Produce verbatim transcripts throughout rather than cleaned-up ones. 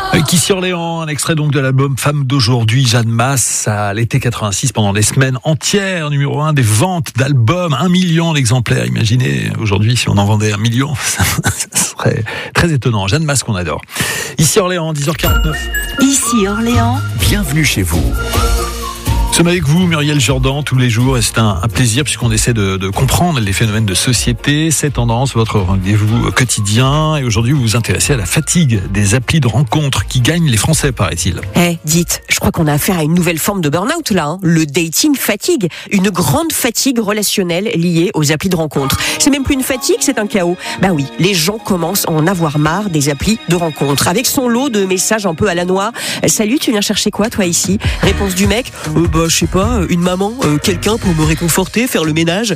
Qui sur Orléans, un extrait donc de l'album Femme d'aujourd'hui, Jeanne Masse, à l'été quatre-vingt-six, pendant des semaines entières, numéro un des ventes d'albums, un million d'exemplaires. Imaginez aujourd'hui si on en vendait un million, ça serait très étonnant. Jeanne Masse qu'on adore. Ici Orléans, dix heures quarante-neuf. Ici Orléans. Bienvenue chez vous. Nous sommes avec vous, Muriel Jourdan, tous les jours, et c'est un, un plaisir puisqu'on essaie de, de comprendre les phénomènes de société, ces tendances, votre rendez-vous quotidien. Et aujourd'hui, vous vous intéressez à la fatigue des applis de rencontres qui gagnent les Français, paraît-il. Eh, dites, je crois qu'on a affaire à une nouvelle forme de burn-out là, hein. Le dating fatigue, une grande fatigue relationnelle liée aux applis de rencontres. C'est même plus une fatigue, c'est un chaos. Bah oui, les gens commencent à en avoir marre des applis de rencontres, avec son lot de messages un peu à la noix. Salut, tu viens chercher quoi toi ici? Réponse du mec, euh, bah je sais pas, une maman, euh, quelqu'un pour me réconforter, faire le ménage.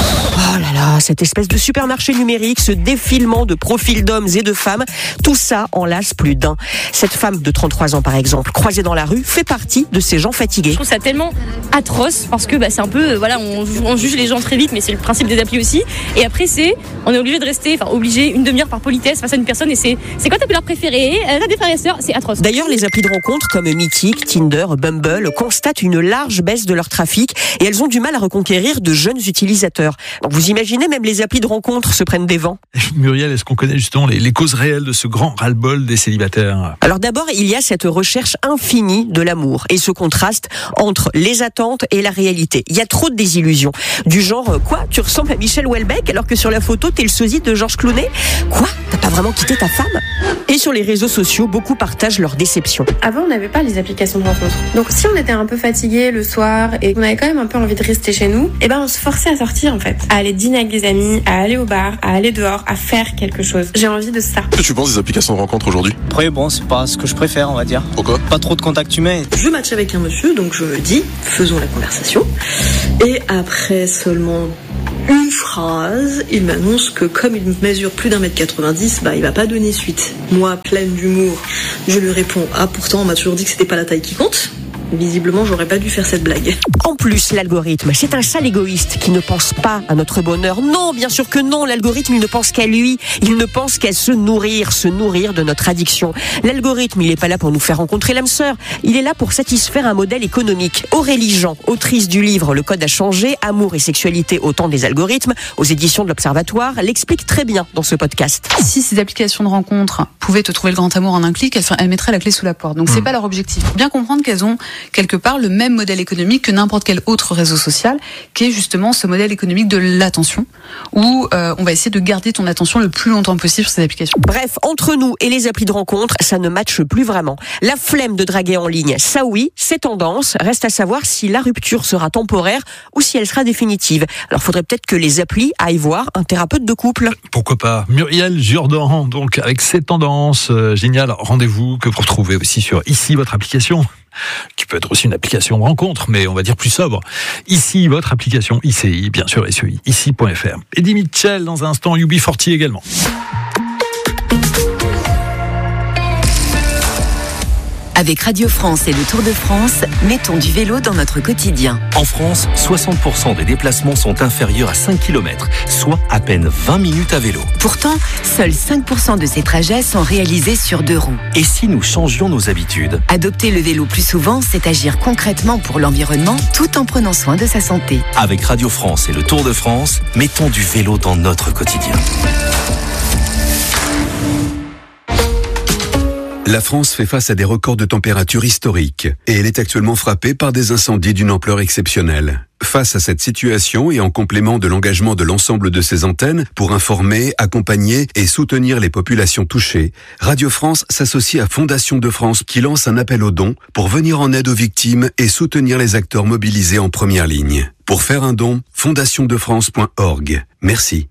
Oh là là, cette espèce de supermarché numérique, ce défilement de profils d'hommes et de femmes, tout ça en lasse plus d'un. Cette femme de trente-trois ans par exemple, croisée dans la rue, fait partie de ces gens fatigués. Je trouve ça tellement atroce parce que bah, c'est un peu, euh, voilà, on, on juge les gens très vite, mais c'est le principe des applis aussi. Et après c'est, on est obligé de rester, enfin obligé une demi-heure par politesse face à une personne et c'est, c'est quoi ta couleur préférée? T'as des frères et sœurs? C'est atroce. D'ailleurs, les applis de rencontres comme Mythique, Tinder, Bumble constatent une large baisse de leur trafic et elles ont du mal à reconquérir de jeunes utilisateurs. Donc vous imaginez, même les applis de rencontres se prennent des vents. Muriel, est-ce qu'on connaît justement les, les causes réelles de ce grand ras-le-bol des célibataires? Alors d'abord, il y a cette recherche infinie de l'amour et ce contraste entre les attentes et la réalité. Il y a trop de désillusions. Du genre, quoi, tu ressembles à Michel Houellebecq alors que sur la photo, t'es le sosie de Georges Clooney? Quoi, t'as pas vraiment quitté ta femme? Et sur les réseaux sociaux, beaucoup partagent leur déception. Avant, on n'avait pas les applications de rencontres. Donc si on était un peu fatigué le soir et qu'on avait quand même un peu envie de rester chez nous, eh ben on se forçait à sortir en fait, à aller dîner avec des amis, à aller au bar, à aller dehors, à faire quelque chose. J'ai envie de ça. Qu'est-ce que tu penses des applications de rencontres aujourd'hui? Après bon, c'est pas ce que je préfère, on va dire. Pourquoi? Pas trop de contact humain. Je match avec un monsieur, donc je me dis, faisons la conversation. Et après seulement une phrase, il m'annonce que comme il mesure plus d'un mètre quatre-vingt-dix, bah il va pas donner suite. Moi, pleine d'humour, je lui réponds, ah pourtant on m'a toujours dit que c'était pas la taille qui compte. Visiblement, j'aurais pas dû faire cette blague. En plus, l'algorithme, c'est un sale égoïste qui ne pense pas à notre bonheur. Non, bien sûr que non, l'algorithme, il ne pense qu'à lui. Il ne pense qu'à se nourrir, se nourrir de notre addiction. L'algorithme, il est pas là pour nous faire rencontrer l'âme sœur. Il est là pour satisfaire un modèle économique. Aurélie Jean, autrice du livre Le Code a changé, Amour et sexualité au temps des algorithmes, aux éditions de l'Observatoire, l'explique très bien dans ce podcast. Si ces applications de rencontres pouvaient te trouver le grand amour en un clic, elles, elles mettraient la clé sous la porte. Donc mmh. c'est pas leur objectif. Faut bien comprendre qu'elles ont quelque part le même modèle économique que n'importe quel autre réseau social, qui est justement ce modèle économique de l'attention, où euh, on va essayer de garder ton attention le plus longtemps possible sur ces applications. Bref, entre nous et les applis de rencontre, ça ne matche plus vraiment. La flemme de draguer en ligne, ça oui, c'est tendance. Reste à savoir si la rupture sera temporaire ou si elle sera définitive. Alors faudrait peut-être que les applis aillent voir un thérapeute de couple. Pourquoi pas? Muriel Jourdan, donc avec ces tendances, euh, génial, rendez-vous que vous retrouvez aussi sur Ici, votre application, qui peut être aussi une application rencontre, mais on va dire plus sobre. Ici, votre application I C I, bien sûr, S E I, ici point F R. Eddie Mitchell, dans un instant, U B quarante également. Avec Radio France et le Tour de France, mettons du vélo dans notre quotidien. En France, soixante pour cent des déplacements sont inférieurs à cinq kilomètres, soit à peine vingt minutes à vélo. Pourtant, seuls cinq pour cent de ces trajets sont réalisés sur deux roues. Et si nous changions nos habitudes? Adopter le vélo plus souvent, c'est agir concrètement pour l'environnement tout en prenant soin de sa santé. Avec Radio France et le Tour de France, mettons du vélo dans notre quotidien. La France fait face à des records de température historiques et elle est actuellement frappée par des incendies d'une ampleur exceptionnelle. Face à cette situation et en complément de l'engagement de l'ensemble de ses antennes pour informer, accompagner et soutenir les populations touchées, Radio France s'associe à Fondation de France qui lance un appel aux dons pour venir en aide aux victimes et soutenir les acteurs mobilisés en première ligne. Pour faire un don, fondation de france point org. Merci.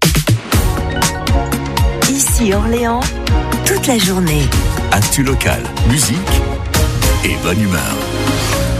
Ici Orléans, toute la journée. Actu local, musique et bonne humeur.